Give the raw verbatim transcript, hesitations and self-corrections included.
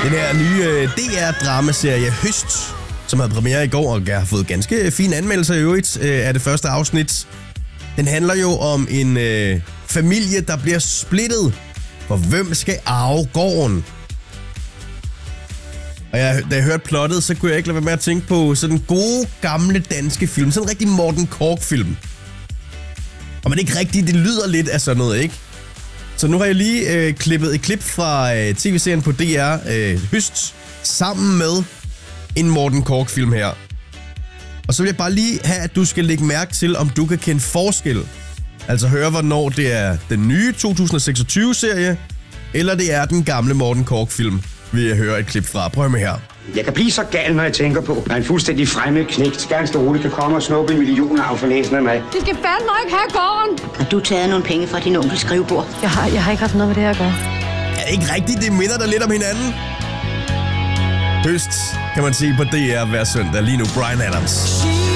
Den her nye øh, D R-dramaserie Høst, som havde premiere i går og har fået ganske fine anmeldelser i øvrigt øh, af det første afsnit. Den handler jo om en øh, familie, der bliver splittet. For hvem skal arve gården? Og jeg, da jeg hørte plottet, så kunne jeg ikke lade være med at tænke på sådan en gode, gamle danske film. Sådan en rigtig Morten Korch-film. Og men ikke rigtigt, det lyder lidt af sådan noget, ikke? Så nu har jeg lige øh, klippet et klip fra øh, tv-serien på D R øh, Høst, sammen med en Morten Korch-film her. Og så vil jeg bare lige have, at du skal lægge mærke til, om du kan kende forskel. Altså høre, hvornår det er den nye to tusind og seksogtyve-serie, eller det er den gamle Morten Korch-film, vil jeg høre et klip fra. Prøv med her. Jeg kan blive så gal, når jeg tænker på, at en fuldstændig fremmed knægt ganske roligt kan komme og snuppe millioner af for næsen af mig. De skal fandme ikke have gården. Har du taget nogle penge fra din onkels skrivebord? Jeg har, jeg har ikke haft noget med det her at gøre. Er det ikke rigtigt? Det minder da lidt om hinanden. Høst kan man se på D R hver søndag. Lige nu Bryan Adams.